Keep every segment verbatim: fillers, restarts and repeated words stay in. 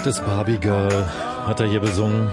Das Barbie Girl hat er hier besungen.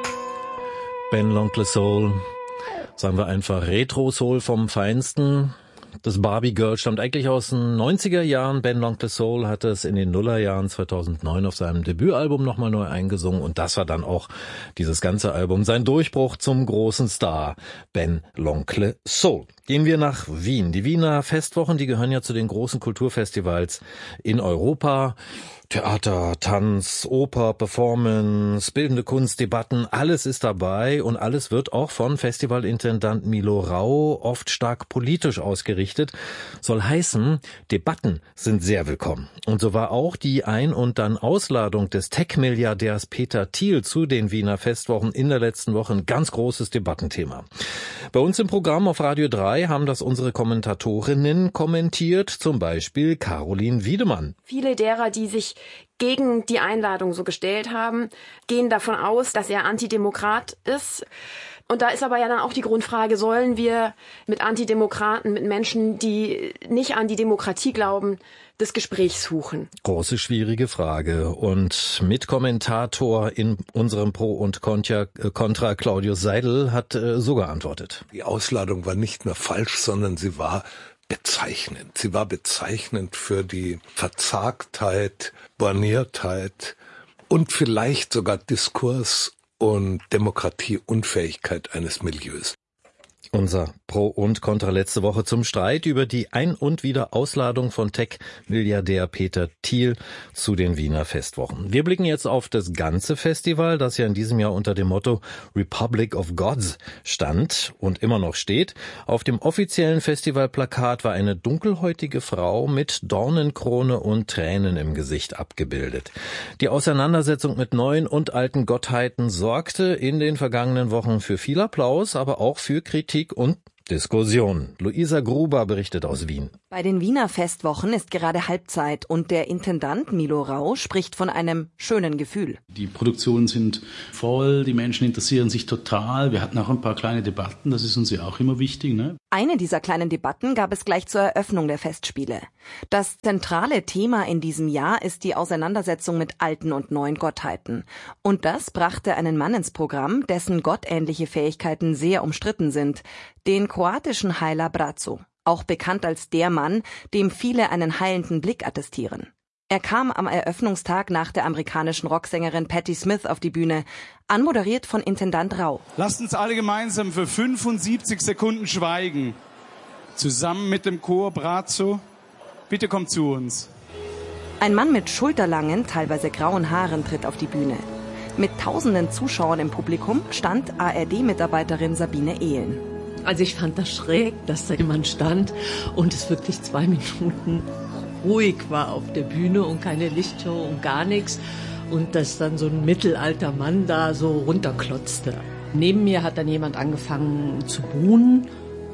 Ben l'Oncle Soul. Sagen wir einfach Retro-Soul vom Feinsten. Das Barbie Girl stammt eigentlich aus den neunziger Jahren. Ben l'Oncle Soul hat es in den Nullerjahren zweitausendneun auf seinem Debütalbum nochmal neu eingesungen. Und das war dann auch dieses ganze Album sein Durchbruch zum großen Star. Ben l'Oncle Soul. Gehen wir nach Wien. Die Wiener Festwochen, die gehören ja zu den großen Kulturfestivals in Europa. Theater, Tanz, Oper, Performance, bildende Kunst, Debatten, alles ist dabei und alles wird auch von Festivalintendant Milo Rau oft stark politisch ausgerichtet. Soll heißen, Debatten sind sehr willkommen. Und so war auch die Ein- und dann Ausladung des Tech-Milliardärs Peter Thiel zu den Wiener Festwochen in der letzten Woche ein ganz großes Debattenthema. Bei uns im Programm auf Radio drei haben das unsere Kommentatorinnen kommentiert, zum Beispiel Caroline Wiedemann. Viele derer, die sich gegen die Einladung so gestellt haben, gehen davon aus, dass er Antidemokrat ist. Und da ist aber ja dann auch die Grundfrage, sollen wir mit Antidemokraten, mit Menschen, die nicht an die Demokratie glauben, das Gespräch suchen? Große, schwierige Frage. Und Mitkommentator in unserem Pro und Contra, Contra Claudius Seidel hat äh, so geantwortet. Die Ausladung war nicht nur falsch, sondern sie war bezeichnend. Sie war bezeichnend für die Verzagtheit, Borniertheit und vielleicht sogar Diskurs- und Demokratieunfähigkeit eines Milieus. Unser Pro und Contra letzte Woche zum Streit über die Ein- und Wiederausladung von Tech-Milliardär Peter Thiel zu den Wiener Festwochen. Wir blicken jetzt auf das ganze Festival, das ja in diesem Jahr unter dem Motto Republic of Gods stand und immer noch steht. Auf dem offiziellen Festivalplakat war eine dunkelhäutige Frau mit Dornenkrone und Tränen im Gesicht abgebildet. Die Auseinandersetzung mit neuen und alten Gottheiten sorgte in den vergangenen Wochen für viel Applaus, aber auch für Kritik und Diskussion. Luisa Gruber berichtet aus Wien. Bei den Wiener Festwochen ist gerade Halbzeit und der Intendant Milo Rau spricht von einem schönen Gefühl. Die Produktionen sind voll, die Menschen interessieren sich total. Wir hatten auch ein paar kleine Debatten, das ist uns ja auch immer wichtig, ne? Eine dieser kleinen Debatten gab es gleich zur Eröffnung der Festspiele. Das zentrale Thema in diesem Jahr ist die Auseinandersetzung mit alten und neuen Gottheiten. Und das brachte einen Mann ins Programm, dessen gottähnliche Fähigkeiten sehr umstritten sind, den kroatischen Heiler Braco, auch bekannt als der Mann, dem viele einen heilenden Blick attestieren. Er kam am Eröffnungstag nach der amerikanischen Rocksängerin Patti Smith auf die Bühne, anmoderiert von Intendant Rau. Lasst uns alle gemeinsam für fünfundsiebzig Sekunden schweigen. Zusammen mit dem Chor Braco. Bitte kommt zu uns. Ein Mann mit schulterlangen, teilweise grauen Haaren tritt auf die Bühne. Mit tausenden Zuschauern im Publikum stand A R D-Mitarbeiterin Sabine Ehlen. Also ich fand das schräg, dass da jemand stand und es wirklich zwei Minuten ruhig war auf der Bühne und keine Lichtshow und gar nichts. Und dass dann so ein mittelalter Mann da so runterklotzte. Neben mir hat dann jemand angefangen zu buhen.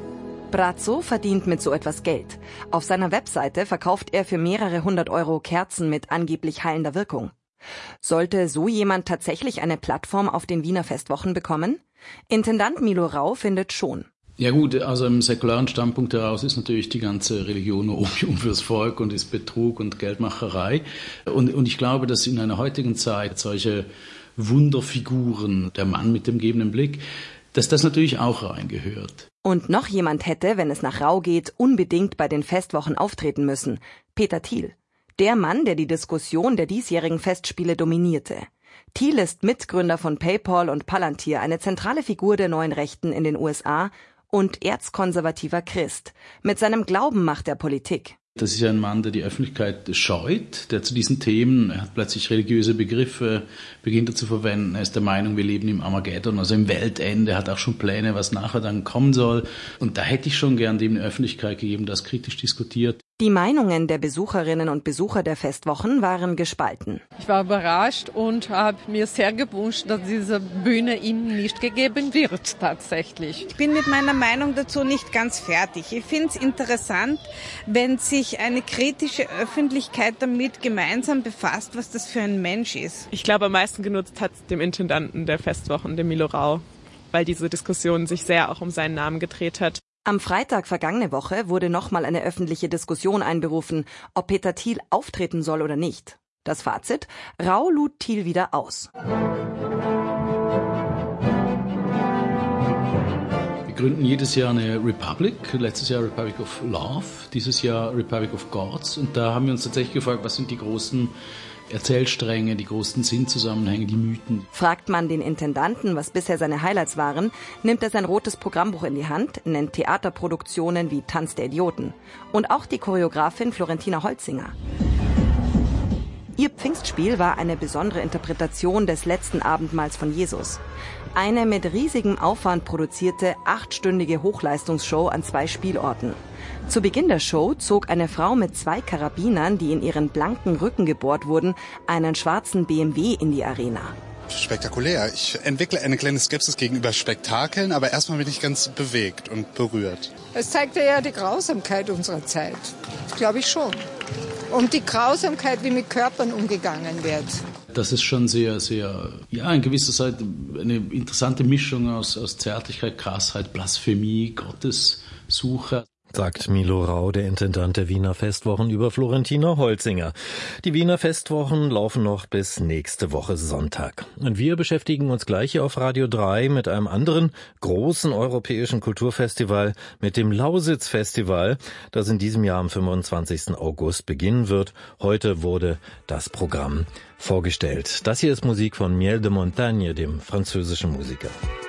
Braco verdient mit so etwas Geld. Auf seiner Webseite verkauft er für mehrere hundert Euro Kerzen mit angeblich heilender Wirkung. Sollte so jemand tatsächlich eine Plattform auf den Wiener Festwochen bekommen? Intendant Milo Rau findet schon. Ja gut, also im säkularen Standpunkt heraus ist natürlich die ganze Religion Opium fürs Volk und ist Betrug und Geldmacherei. Und, und ich glaube, dass in einer heutigen Zeit solche Wunderfiguren, der Mann mit dem gebenden Blick, dass das natürlich auch reingehört. Und noch jemand hätte, wenn es nach Rau geht, unbedingt bei den Festwochen auftreten müssen. Peter Thiel. Der Mann, der die Diskussion der diesjährigen Festspiele dominierte. Thiel ist Mitgründer von PayPal und Palantir, eine zentrale Figur der neuen Rechten in den U S A und erzkonservativer Christ. Mit seinem Glauben macht er Politik. Das ist ja ein Mann, der die Öffentlichkeit scheut, der zu diesen Themen, er hat plötzlich religiöse Begriffe, beginnt er zu verwenden. Er ist der Meinung, wir leben im Armageddon, also im Weltende, er hat auch schon Pläne, was nachher dann kommen soll. Und da hätte ich schon gern dem eine Öffentlichkeit gegeben, das kritisch diskutiert. Die Meinungen der Besucherinnen und Besucher der Festwochen waren gespalten. Ich war überrascht und habe mir sehr gewünscht, dass diese Bühne ihm nicht gegeben wird tatsächlich. Ich bin mit meiner Meinung dazu nicht ganz fertig. Ich finde es interessant, wenn sich eine kritische Öffentlichkeit damit gemeinsam befasst, was das für ein Mensch ist. Ich glaube, am meisten genutzt hat es dem Intendanten der Festwochen, dem Milo Rau, weil diese Diskussion sich sehr auch um seinen Namen gedreht hat. Am Freitag vergangene Woche wurde nochmal eine öffentliche Diskussion einberufen, ob Peter Thiel auftreten soll oder nicht. Das Fazit: Rau lud Thiel wieder aus. Wir gründen jedes Jahr eine Republic, letztes Jahr Republic of Love, dieses Jahr Republic of Gods. Und da haben wir uns tatsächlich gefragt, was sind die großen Erzählstränge, die großen Sinnzusammenhänge, die Mythen. Fragt man den Intendanten, was bisher seine Highlights waren, nimmt er sein rotes Programmbuch in die Hand, nennt Theaterproduktionen wie Tanz der Idioten. Und auch die Choreografin Florentina Holzinger. Ihr Pfingstspiel war eine besondere Interpretation des letzten Abendmahls von Jesus. Eine mit riesigem Aufwand produzierte achtstündige Hochleistungsshow an zwei Spielorten. Zu Beginn der Show zog eine Frau mit zwei Karabinern, die in ihren blanken Rücken gebohrt wurden, einen schwarzen B M W in die Arena. Spektakulär. Ich entwickle eine kleine Skepsis gegenüber Spektakeln, aber erstmal bin ich ganz bewegt und berührt. Es zeigte ja die Grausamkeit unserer Zeit. Das glaube ich schon. Und die Grausamkeit, wie mit Körpern umgegangen wird. Das ist schon sehr, sehr, ja, in gewisser Zeit eine interessante Mischung aus, aus Zärtlichkeit, Krassheit, Blasphemie, Gottessuche. Sagt Milo Rau, der Intendant der Wiener Festwochen, über Florentina Holzinger. Die Wiener Festwochen laufen noch bis nächste Woche Sonntag. Und wir beschäftigen uns gleich hier auf Radio drei mit einem anderen großen europäischen Kulturfestival, mit dem Lausitz-Festival, das in diesem Jahr am fünfundzwanzigsten August beginnen wird. Heute wurde das Programm vorgestellt. Das hier ist Musik von Miel de Montagne, dem französischen Musiker.